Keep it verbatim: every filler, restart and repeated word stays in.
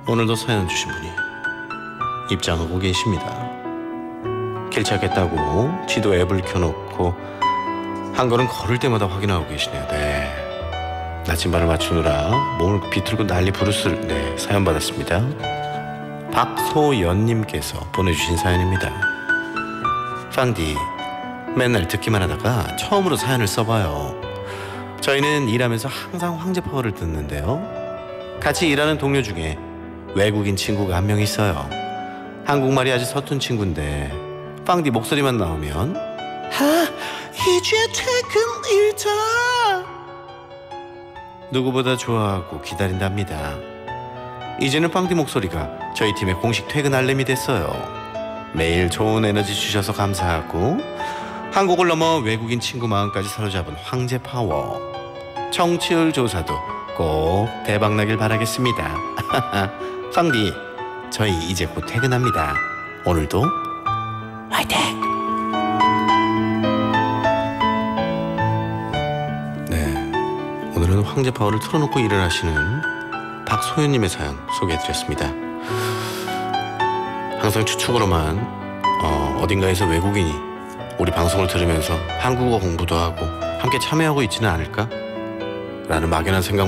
오늘도 사연 주신 분이 입장하고 계십니다. 길 찾겠다고 지도 앱을 켜놓고 한 걸음 걸을 때마다 확인하고 계시네요. 네, 나침반을 맞추느라 몸을 비틀고 난리 부르스를 네, 사연 받았습니다. 박소연님께서 보내주신 사연입니다. 빵디, 맨날 듣기만 하다가 처음으로 사연을 써봐요. 저희는 일하면서 항상 황제파워를 듣는데요. 같이 일하는 동료 중에 외국인 친구가 한 명 있어요. 한국말이 아주 서툰 친구인데 빵디 목소리만 나오면 아, 이제 퇴근일다 누구보다 좋아하고 기다린답니다. 이제는 빵디 목소리가 저희 팀의 공식 퇴근 알림이 됐어요. 매일 좋은 에너지 주셔서 감사하고 한국을 넘어 외국인 친구 마음까지 사로잡은 황제 파워. 청취율 조사도 꼭 대박나길 바라겠습니다. 빵디, 저희 이제 곧 퇴근합니다. 오늘도 화이팅! 네, 오늘은 황제 파워를 틀어놓고 일을 하시는 박소연님의 사연 소개해드렸습니다. 항상 추측으로만 어, 어딘가에서 외국인이 우리 방송을 들으면서 한국어 공부도 하고 함께 참여하고 있지는 않을까? 라는 막연한 생각